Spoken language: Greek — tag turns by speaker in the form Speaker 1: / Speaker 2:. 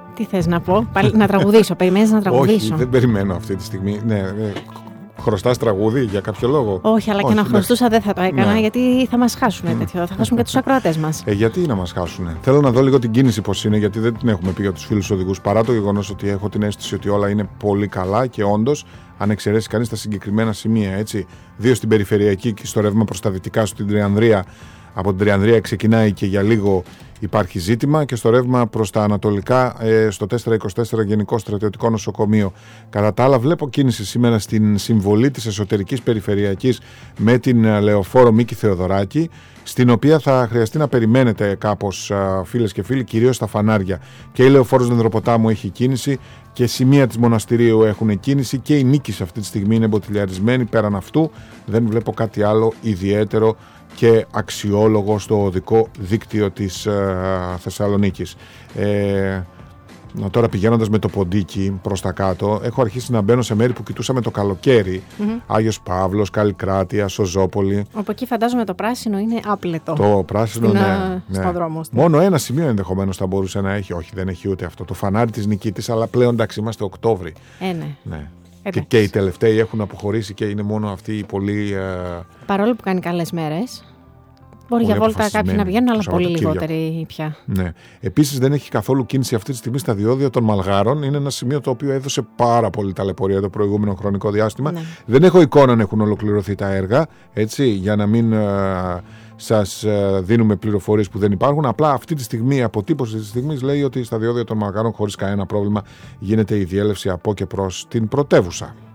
Speaker 1: Τι θες να πω, πάλι να τραγουδήσω, περιμένεις να τραγουδήσω?
Speaker 2: Όχι, δεν περιμένω αυτή τη στιγμή. Ναι. Χρωστάς τραγούδι για κάποιο λόγο?
Speaker 1: Όχι, αλλά και να χρωστούσα δεν θα το έκανα, γιατί θα μας χάσουν τέτοιο. Θα χάσουν και τους ακροατές μας.
Speaker 2: Γιατί να μας χάσουν? Θέλω να δω λίγο την κίνηση πώς είναι, γιατί δεν την έχουμε πει για τους φίλους οδηγούς. Παρά το γεγονός ότι έχω την αίσθηση ότι όλα είναι πολύ καλά και όντως, αν εξαιρέσει κανείς τα συγκεκριμένα σημεία, έτσι. 2 στην περιφερειακή και στο ρεύμα προς τα δυτικά, στην Τριανδρία. Από την Τριανδρία ξεκινάει και για λίγο υπάρχει ζήτημα, και στο ρεύμα προς τα ανατολικά στο 424 Γενικό Στρατιωτικό Νοσοκομείο. Κατά τα άλλα, βλέπω κίνηση σήμερα στην συμβολή της εσωτερικής περιφερειακής με την λεωφόρο Μίκη Θεοδωράκη, στην οποία θα χρειαστεί να περιμένετε κάπως, φίλες και φίλοι, κυρίως στα φανάρια. Και η λεωφόρος Δενδροποτάμου έχει κίνηση και σημεία της Μοναστηρίου έχουν κίνηση, και η Νίκης αυτή τη στιγμή είναι μποτιλιαρισμένη. Πέραν αυτού δεν βλέπω κάτι άλλο ιδιαίτερο και αξιόλογο στο οδικό δίκτυο της Θεσσαλονίκης. Τώρα πηγαίνοντας με το ποντίκι προς τα κάτω, έχω αρχίσει να μπαίνω σε μέρη που κοιτούσαμε το καλοκαίρι. Άγιος Παύλος, Καλλικράτεια, Σοζόπολη.
Speaker 1: Από εκεί φαντάζομαι το πράσινο είναι άπλετο.
Speaker 2: Το πράσινο, ναι.
Speaker 1: Στον δρόμο.
Speaker 2: Μόνο ένα σημείο ενδεχομένως θα μπορούσε να έχει. Όχι, δεν έχει ούτε αυτό. Το φανάρι της Νικήτης, αλλά πλέον εντάξει, είμαστε Οκτώβρη.
Speaker 1: Ναι.
Speaker 2: Και οι τελευταίοι έχουν αποχωρήσει και είναι μόνο αυτοί οι πολύ.
Speaker 1: Παρόλο που κάνει καλές μέρες. Μπορεί για βόλτα κάποιοι να πηγαίνουν, αλλά πολύ λιγότεροι πια.
Speaker 2: Ναι. Επίσης δεν έχει καθόλου κίνηση αυτή τη στιγμή στα διόδια των Μαλγάρων. Είναι ένα σημείο το οποίο έδωσε πάρα πολύ ταλαιπωρία το προηγούμενο χρονικό διάστημα. Ναι. Δεν έχω εικόνα αν έχουν ολοκληρωθεί τα έργα, έτσι, για να μην σας δίνουμε πληροφορίες που δεν υπάρχουν. Απλά αυτή τη στιγμή, η αποτύπωση της στιγμής λέει ότι στα διόδια των Μαλγάρων χωρίς κανένα πρόβλημα γίνεται η διέλευση από και προς την πρωτεύουσα.